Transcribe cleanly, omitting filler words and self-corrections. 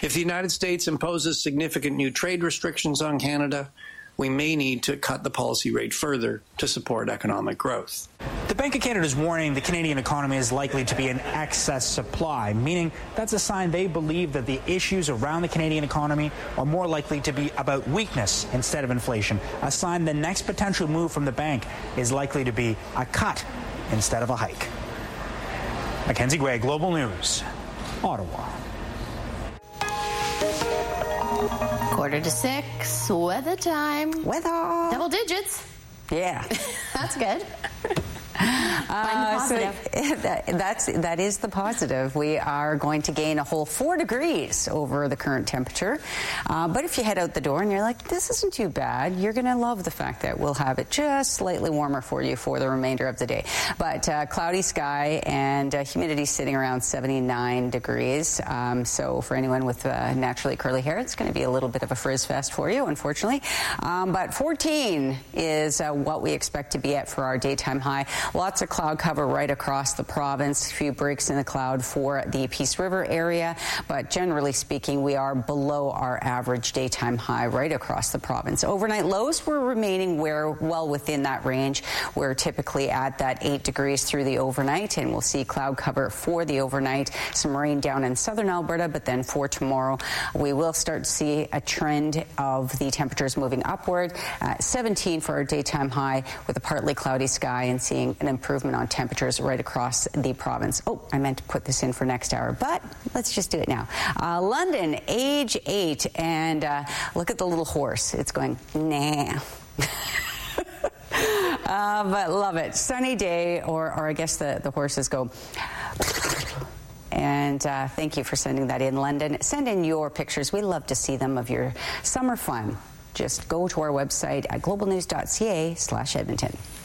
If the United States imposes significant new trade restrictions on Canada, we may need to cut the policy rate further to support economic growth. The Bank of Canada is warning the Canadian economy is likely to be in excess supply, meaning that's a sign they believe that the issues around the Canadian economy are more likely to be about weakness instead of inflation, a sign the next potential move from the bank is likely to be a cut instead of a hike. Mackenzie Gray, Global News, Ottawa. 5:45, weather time. Weather. Double digits. Yeah. That's good. That is the positive. We are going to gain a whole 4 degrees over the current temperature. But if you head out the door and you're like, this isn't too bad, you're going to love the fact that we'll have it just slightly warmer for you for the remainder of the day. But cloudy sky and humidity sitting around 79 degrees. So for anyone with naturally curly hair, it's going to be a little bit of a frizz fest for you, unfortunately. But 14 is what we expect to be at for our daytime high. Lots of cloud cover right across the province. A few breaks in the cloud for the Peace River area. But generally speaking, we are below our average daytime high right across the province. Overnight lows were remaining well within that range. We're typically at that 8 degrees through the overnight, and we'll see cloud cover for the overnight. Some rain down in southern Alberta, but then for tomorrow, we will start to see a trend of the temperatures moving upward. 17 for our daytime high with a partly cloudy sky, and seeing an improvement on temperatures right across the province. Oh, I meant to put this in for next hour, but let's just do it now. London, age 8, and look at the little horse. It's going, nah. But love it. Sunny day, or I guess the horses go. And thank you for sending that in, London. Send in your pictures. We love to see them of your summer fun. Just go to our website at globalnews.ca/Edmonton.